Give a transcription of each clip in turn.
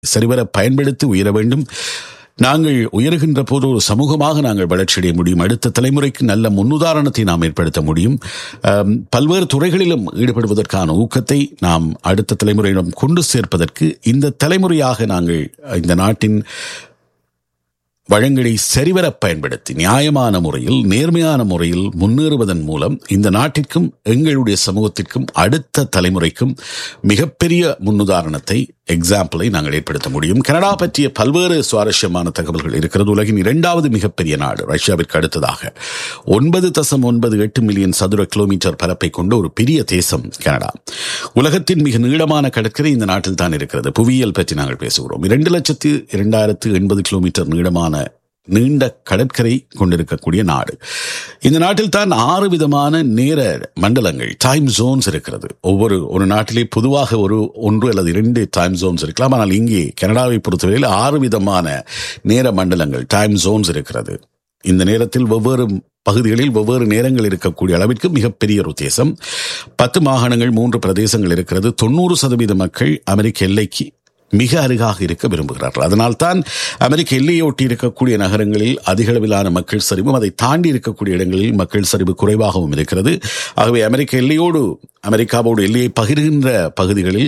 சரிவர பயன்படுத்தி உயர வேண்டும். நாங்கள் உயர்கின்ற போது ஒரு சமூகமாக நாங்கள் வளர்ச்சியடைய முடியும். அடுத்த தலைமுறைக்கு நல்ல முன்னுதாரணத்தை நாம் ஏற்படுத்த முடியும். பல்வேறு துறைகளிலும் ஈடுபடுவதற்கான ஊக்கத்தை நாம் அடுத்த தலைமுறையிடம் கொண்டு சேர்ப்பதற்கு இந்த தலைமுறையாக நாங்கள் இந்த நாட்டின் வளங்களை சரிவர பயன்படுத்தி நியாயமான முறையில் நேர்மையான முறையில் முன்னேறுவதன் மூலம் இந்த நாட்டிற்கும் எங்களுடைய சமூகத்திற்கும் அடுத்த தலைமுறைக்கும் மிகப்பெரிய முன்னுதாரணத்தை எக்ஸாம்பிளை நாங்கள் ஏற்படுத்த முடியும். கனடா பற்றிய பல்வேறு சுவாரஸ்யமான தகவல்கள் இருக்கிறது. உலகின் 2வது மிகப்பெரிய நாடு, ரஷ்யாவிற்கு அடுத்ததாக 9.98 மில்லியன் சதுர கிலோமீட்டர் பரப்பை கொண்ட ஒரு பெரிய தேசம் கனடா. உலகத்தின் மிக நீளமான கடற்கரை இந்த நாட்டில் தான் இருக்கிறது. புவியியல் பற்றி நாங்கள் பேசுகிறோம். 2,02,080 கிலோமீட்டர் நீண்ட கடற்கரை கொண்டிருக்கக்கூடிய நாடு. இந்த நாட்டில் தான் 6 விதமான நேர மண்டலங்கள், டைம் ஜோன்ஸ் இருக்கிறது. ஒரு நாட்டிலே பொதுவாக ஒன்று அல்லது 2 டைம் ஜோன்ஸ் இருக்கலாம். ஆனால் இங்கே கனடாவை பொறுத்தவரையில் 6 விதமான நேர மண்டலங்கள், டைம் ஜோன்ஸ் இருக்கிறது. இந்த நேரத்தில் வெவ்வேறு பகுதிகளில் வெவ்வேறு நேரங்கள் இருக்கக்கூடிய அளவிற்கு மிகப்பெரிய ஒரு தேசம். 10 மாகாணங்கள், 3 பிரதேசங்கள் இருக்கிறது. 90% மக்கள் அமெரிக்க எல்லைக்கு மிக அருகாக இருக்க விரும்புகிறார்கள். அதனால்தான் அமெரிக்க எல்லையொட்டி இருக்கக்கூடிய நகரங்களில் அதிக அளவிலான மக்கள் சரிவும், அதை தாண்டி இருக்கக்கூடிய இடங்களில் மக்கள் சரிவு குறைவாகவும் இருக்கிறது. ஆகவே அமெரிக்காவோடு எல்லையை பகிர்கின்ற பகுதிகளில்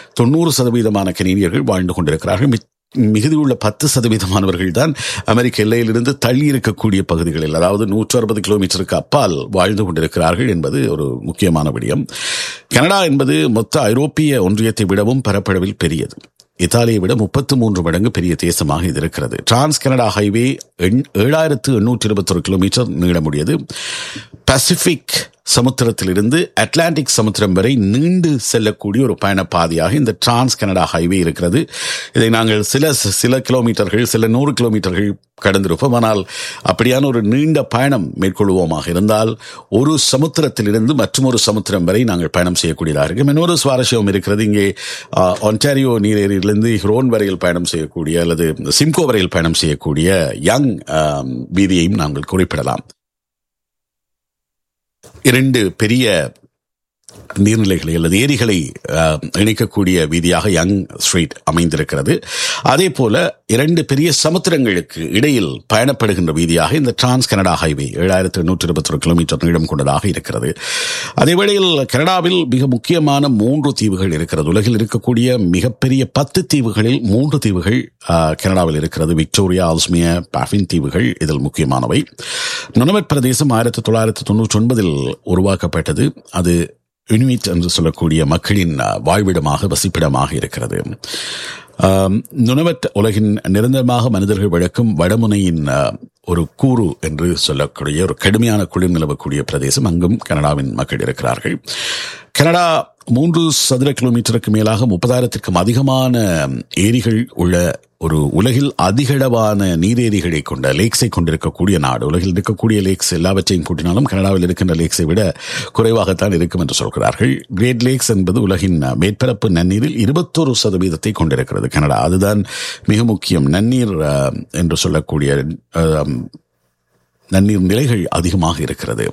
90% கனேடியர்கள் வாழ்ந்து கொண்டிருக்கிறார்கள். மிகுதியுள்ள 10% தான் அமெரிக்க எல்லையிலிருந்து தள்ளி இருக்கக்கூடிய பகுதிகளில், அதாவது 160 கிலோமீட்டருக்கு அப்பால் வாழ்ந்து கொண்டிருக்கிறார்கள் என்பது ஒரு முக்கியமான விடயம். கனடா என்பது மொத்த ஐரோப்பிய ஒன்றியத்தை விடவும் பரப்பளவில் பெரியது. இத்தாலியை விட 33 மடங்கு பெரிய தேசமாக இது இருக்கிறது. Trans Canada highway 7,821 kilometre நீளமுடையது. Pacific சமுத்திரத்திலிருந்து Atlantic சமுத்திரம் வரை நீண்டு செல்லக்கூடிய ஒரு பயணப்பாதையாக இந்த டிரான்ஸ் கனடா ஹைவே இருக்கிறது. இதை நாங்கள் சில கிலோமீட்டர்கள், சில 100 கிலோமீட்டர்கள் கடந்திருப்போம். ஆனால் அப்படியான ஒரு நீண்ட பயணம் மேற்கொள்வோமாக இருந்தால் ஒரு சமுத்திரத்திலிருந்து மற்றொரு சமுத்திரம் வரை நாங்கள் பயணம் செய்யக்கூடியதாக இருக்கும். இன்னொரு சுவாரஸ்யம் இருக்கிறது. இங்கே ஒன்டாரியோ நீரேரியிலிருந்து ஹிரோன் வரையில் பயணம் செய்யக்கூடிய அல்லது சிம்கோ வரையில் பயணம் செய்யக்கூடிய யங் வீதியையும் நாங்கள் குறிப்பிடலாம். 2 பெரிய நீர்நிலைகளை அல்லது ஏரிகளை இணைக்கக்கூடிய வீதியாக யங் ஸ்ட்ரீட் அமைந்திருக்கிறது. அதே போல 2 பெரிய சமுத்திரங்களுக்கு இடையில் பயணப்படுகின்ற வீதியாக இந்த டிரான்ஸ் கனடா ஹைவே 7,821 கிலோமீட்டர் நீளம் கொண்டதாக இருக்கிறது. அதே வேளையில் கனடாவில் மிக முக்கியமான 3 தீவுகள் இருக்கிறது. உலகில் இருக்கக்கூடிய மிகப்பெரிய 10 தீவுகளில் 3 தீவுகள் கனடாவில் இருக்கிறது. விக்டோரியா, ஆல்ஸ்மியா, பாஃபின் தீவுகள் இதில் முக்கியமானவை. நுனவெட் பிரதேசம் 1999 உருவாக்கப்பட்டது. அது இனுயிட் என்று சொல்லக்கூடிய மக்களின் வாழ்விடமாக, வசிப்பிடமாக இருக்கிறது. நுனவெட் உலகின் நிரந்தரமாக மனிதர்கள் வழக்கும் வடமுனையின் ஒரு கூறு என்று சொல்லக்கூடிய ஒரு கடுமையான குளிர் நிலவக்கூடிய பிரதேசம். அங்கும் கனடாவின் மக்கள் இருக்கிறார்கள். கனடா 3 சதுர கிலோமீட்டருக்கு மேலாக 30,000க்கும் அதிகமான ஏரிகள் உள்ள ஒரு உலகில் அதிகளவான நீரேரிகளை கொண்ட லேக்ஸை கொண்டிருக்கக்கூடிய நாடு. உலகில் இருக்கக்கூடிய லேக்ஸ் எல்லாவற்றையும் கூட்டினாலும் கனடாவில் இருக்கின்ற லேக்ஸை விட குறைவாகத்தான் இருக்கும் என்று சொல்கிறார்கள். கிரேட் லேக்ஸ் என்பது உலகின் மேற்பரப்பு நன்னீரில் 21% கொண்டிருக்கிறது கனடா. அதுதான் மிக முக்கியம். நன்னீர் என்று சொல்லக்கூடிய நன்னீர் நிலைகள் அதிகமாக இருக்கிறது.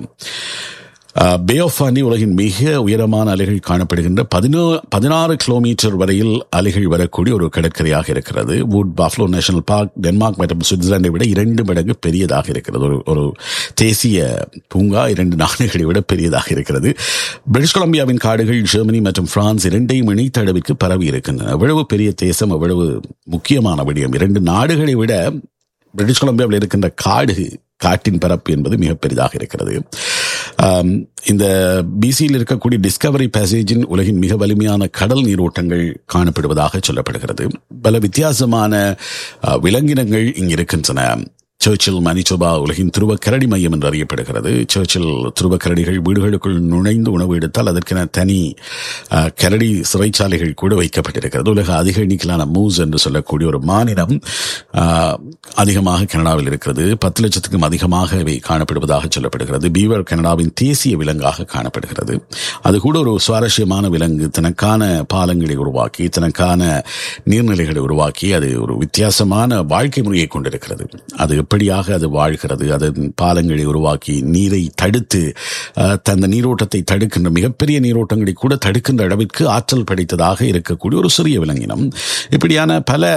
பே ஆஃப் ஃபண்டி உலகின் மிக உயரமான அலைகள் காணப்படுகின்ற 16 கிலோமீட்டர் வரையில் அலைகள் வரக்கூடிய ஒரு கடற்கரையாக இருக்கிறது. வுட் பஃப்லோ நேஷனல் பார்க் டென்மார்க் மற்றும் சுவிட்சர்லாண்டை விட 2 மடங்கு பெரியதாக இருக்கிறது. ஒரு தேசிய பூங்கா 2 நாடுகளை விட பெரியதாக இருக்கிறது. பிரிட்டிஷ் கொலம்பியாவின் காடுகள் ஜெர்மனி மற்றும் பிரான்ஸ் 2ஐயும் இணைத்த அளவிற்கு பரவி இருக்கின்றன. எவ்வளவு பெரிய தேசம், எவ்வளவு முக்கியமான விடயம். 2 நாடுகளை விட பிரிட்டிஷ் கொலம்பியாவில் இருக்கின்ற காட்டின் பரப்பு என்பது மிக பெரிதாக இருக்கிறது. இந்த பிசியில் இருக்கக்கூடிய டிஸ்கவரி பேசேஜின் உலகின் மிக வலிமையான கடல் நீரோட்டங்கள் காணப்படுவதாக சொல்லப்படுகிறது. பல வித்தியாசமான விலங்கினங்கள் இங்கு இருக்கின்றன. சர்ச்சில் மனிச்சோபா உலகின் துருவக்கரடி மையம் என்று அறியப்படுகிறது. சர்ச்சில் துருவக்கரடிகள் வீடுகளுக்குள் நுழைந்து உணவு எடுத்தால் அதற்கென தனி கரடி சிறைச்சாலைகள் கூட வைக்கப்பட்டிருக்கிறது. உலக அதிக எண்ணிக்கையிலான மூஸ் என்று சொல்லக்கூடிய ஒரு மாநிலம் அதிகமாக கனடாவில் இருக்கிறது. 10 லட்சத்துக்கும் அதிகமாக இவை காணப்படுவதாக சொல்லப்படுகிறது. பீவர் கனடாவின் தேசிய விலங்காக காணப்படுகிறது. அது கூட ஒரு சுவாரஸ்யமான விலங்கு. தனக்கான பாலங்களை உருவாக்கி, தனக்கான நீர்நிலைகளை உருவாக்கி, அது ஒரு வித்தியாசமான வாழ்க்கை முறையை கொண்டிருக்கிறது. அது எப்படியாக அது வாழ்கிறது, அதன் பாலங்களை உருவாக்கி நீரை தடுத்து தந்த நீரோட்டத்தை தடுக்கின்ற, மிகப்பெரிய நீரோட்டங்களை கூட தடுக்கின்ற அளவிற்கு ஆற்றல் படைத்ததாக இருக்கக்கூடிய ஒரு சிறிய விலங்கினம். இப்படியான பல